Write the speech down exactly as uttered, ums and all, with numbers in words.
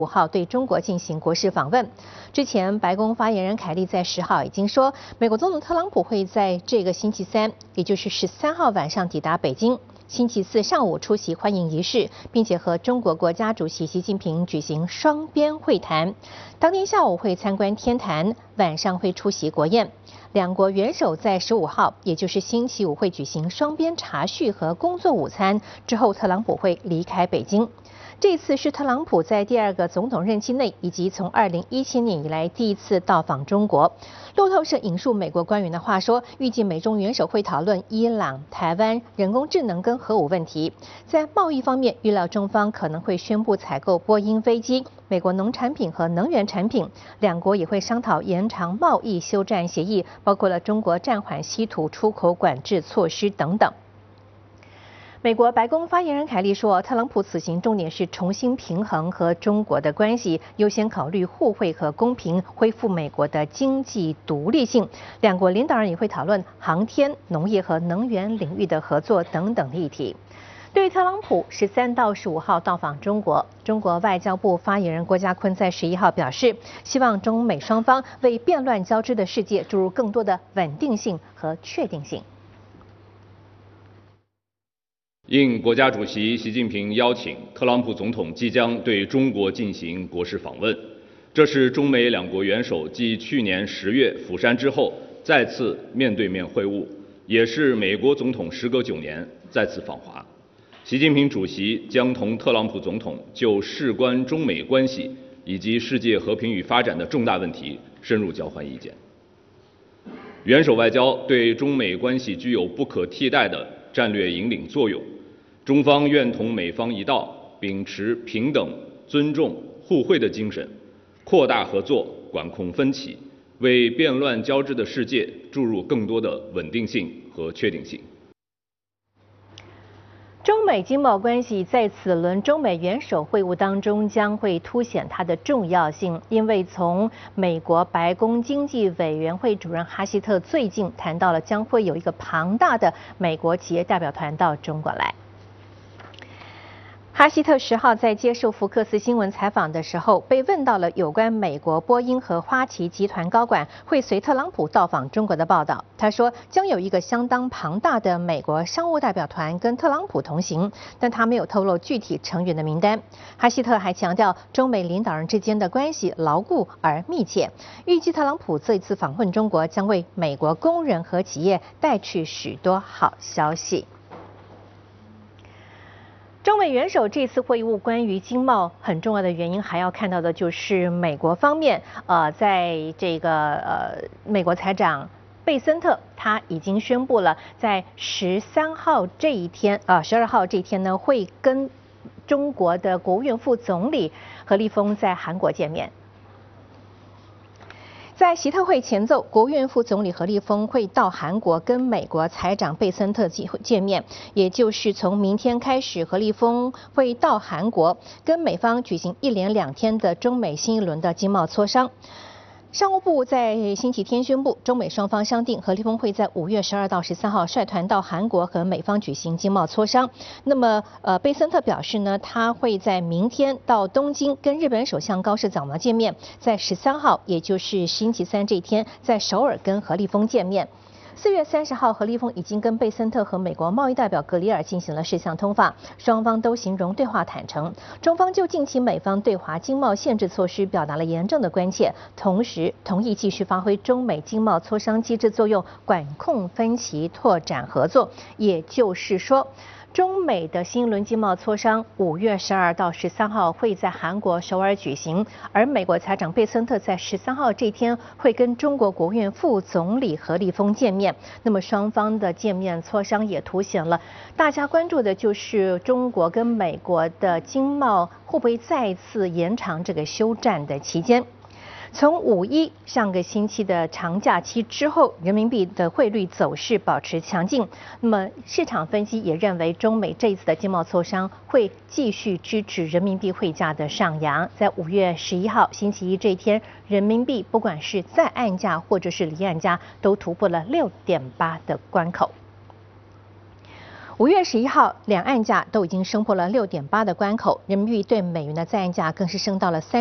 五号对中国进行国事访问。之前，白宫发言人凯利在十号已经说，美国总统特朗普会在这个星期三，也就是十三号晚上抵达北京，星期四上午出席欢迎仪式，并且和中国国家主席习近平举行双边会谈。当天下午会参观天坛，晚上会出席国宴。两国元首在十五号，也就是星期五会举行双边茶叙和工作午餐，之后特朗普会离开北京。这次是特朗普在第二个总统任期内，以及从二零一七年以来第一次到访中国。路透社引述美国官员的话说，预计美中元首会讨论伊朗、台湾、人工智能跟核武问题。在贸易方面，预料中方可能会宣布采购波音飞机、美国农产品和能源产品。两国也会商讨延长贸易休战协议，包括了中国暂缓稀土出口管制措施等等。美国白宫发言人凯利说，特朗普此行重点是重新平衡和中国的关系，优先考虑互惠和公平，恢复美国的经济独立性。两国领导人也会讨论航天、农业和能源领域的合作等等的议题。对于特朗普十三到十五号到访中国，中国外交部发言人郭家坤在十一号表示，希望中美双方为变乱交织的世界注入更多的稳定性和确定性。 应国家主席习近平邀请，特朗普总统即将对中国进行国事访问。这是中美两国元首继去年十月釜山之后再次面对面会晤，也是美国总统时隔九年再次访华。习近平主席将同特朗普总统就事关中美关系以及世界和平与发展的重大问题深入交换意见。元首外交对中美关系具有不可替代的战略引领作用。中方愿同美方一道，秉持平等、尊重、互惠的精神，扩大合作，管控分歧，为变乱交织的世界注入更多的稳定性和确定性。 中美经贸关系在此轮中美元首会晤当中将会凸显它的重要性，因为从美国白宫经济委员会主任哈希特最近谈到了将会有一个庞大的美国企业代表团到中国来。哈希特十号在接受福克斯新闻采访的时候，被问到了有关美国波音和花旗集团高管会随特朗普到访中国的报道。他说，将有一个相当庞大的美国商务代表团跟特朗普同行，但他没有透露具体成员的名单。哈希特还强调，中美领导人之间的关系牢固而密切，预计特朗普这次访问中国将为美国工人和企业带去许多好消息。中美元首这次会晤关于经贸很重要的原因，还要看到的就是美国方面，呃，在这个呃，美国财长贝森特他已经宣布了，在十三号这一天，啊，十二号这一天呢，会跟中国的国务院副总理何立峰在韩国见面。在习特会前奏，国务院副总理何立峰会到韩国跟美国财长贝森特见面，也就是从明天开始，何立峰会到韩国跟美方举行一连两天的中美新一轮的经贸磋商。商务部在星期天宣布，中美双方商定，何立峰会在五月十二到十三号率团到韩国和美方举行经贸磋商。那么，呃，贝森特表示呢，他会在明天到东京跟日本首相高市早苗见面，在十三号，也就是星期三这一天，在首尔跟何立峰见面。四月三十号，何立峰已经跟贝森特和美国贸易代表格里尔进行了视像通话，双方都形容对话坦诚。中方就近期美方对华经贸限制措施表达了严正的关切，同时同意继续发挥中美经贸磋商机制作用，管控分歧，拓展合作。也就是说，中美的新一轮经贸磋商，五月十二到十三号会在韩国首尔举行，而美国财长贝森特在十三号这天会跟中国国务院副总理何立峰见面。那么双方的见面磋商也凸显了大家关注的就是中国跟美国的经贸会不会再次延长这个休战的期间。从五一上个星期的长假期之后，人民币的汇率走势保持强劲。那么市场分析也认为，中美这一次的经贸磋商会继续支持人民币汇价的上扬。在五月十一号星期一这一天，人民币不管是在岸价或者是离岸价，都突破了六点八的关口。 五月十一号，两岸价都已经升破了六点八的关口，人民币对美元的在岸价更是升到了三。